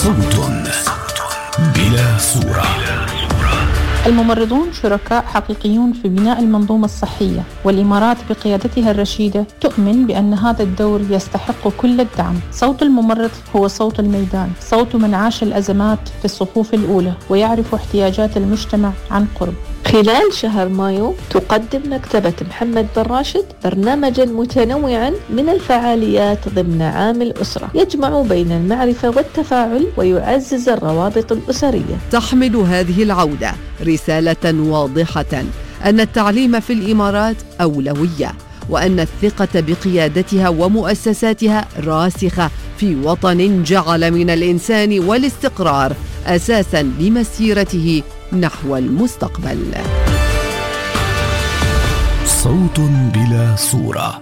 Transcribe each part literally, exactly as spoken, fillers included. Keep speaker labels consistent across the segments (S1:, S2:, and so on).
S1: صوت بلا صورة.
S2: الممرضون شركاء حقيقيون في بناء المنظومة الصحية، والإمارات بقيادتها الرشيدة تؤمن بأن هذا الدور يستحق كل الدعم. صوت الممرض هو صوت الميدان، صوت من عاش الأزمات في الصفوف الأولى ويعرف احتياجات المجتمع عن قرب.
S3: خلال شهر مايو تقدم مكتبة محمد بن راشد برنامجا متنوعا من الفعاليات ضمن عام الأسرة، يجمع بين المعرفة والتفاعل ويعزز الروابط الأسرية.
S4: تحمل هذه العودة رسالة واضحة أن التعليم في الإمارات أولوية، وأن الثقة بقيادتها ومؤسساتها راسخة في وطن جعل من الإنسان والاستقرار أساساً لمسيرته نحو المستقبل.
S1: صوت بلا صورة.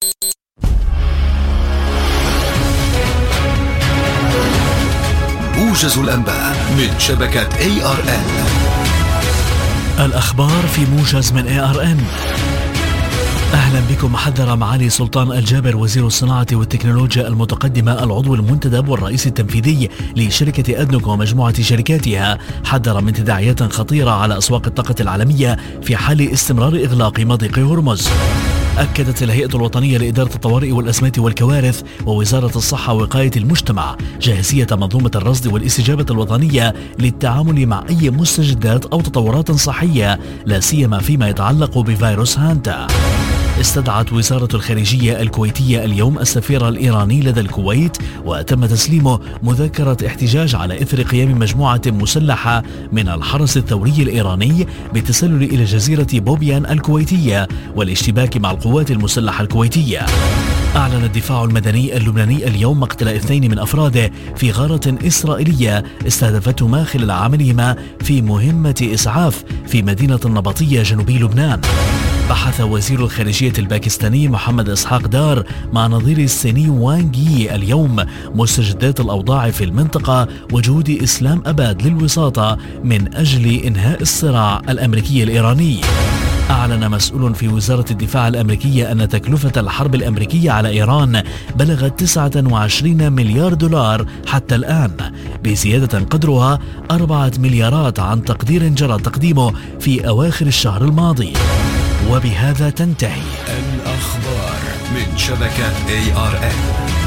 S1: موجز الأنباء من شبكة إيه آر إن.
S5: الأخبار في موجز من إيه آر إن. أهلا بكم. حذر معالي سلطان الجابر وزير الصناعة والتكنولوجيا المتقدمة العضو المنتدب والرئيس التنفيذي لشركة أدنوك ومجموعة شركاتها، حذر من تداعيات خطيرة على أسواق الطاقة العالمية في حال استمرار إغلاق مضيق هرمز. أكدت الهيئة الوطنية لإدارة الطوارئ والأزمات والكوارث ووزارة الصحة ووقاية المجتمع جاهزية منظومة الرصد والاستجابة الوطنية للتعامل مع أي مستجدات أو تطورات صحية، لا سيما فيما يتعلق بفيروس هانتا. استدعت وزارة الخارجية الكويتية اليوم السفير الإيراني لدى الكويت، وتم تسليمه مذكرة احتجاج على إثر قيام مجموعة مسلحة من الحرس الثوري الإيراني بالتسلل إلى جزيرة بوبيان الكويتية والاشتباك مع القوات المسلحة الكويتية. أعلن الدفاع المدني اللبناني اليوم مقتل اثنين من أفراده في غارة إسرائيلية استهدفتهما خلال عملهما في مهمة إسعاف في مدينة النبطية جنوبي لبنان. بحث وزير الخارجية الباكستاني محمد إسحاق دار مع نظيره الصيني وانغ يي اليوم مستجدات الأوضاع في المنطقة وجهود إسلام أباد للوساطة من أجل إنهاء الصراع الأمريكي الإيراني. أعلن مسؤول في وزارة الدفاع الأمريكية أن تكلفة الحرب الأمريكية على إيران بلغت تسعة وعشرين مليار دولار حتى الآن، بزيادة قدرها أربعة مليارات عن تقدير جرى تقديمه في أواخر الشهر الماضي. وبهذا تنتهي
S1: الأخبار من شبكة إيه آر إن.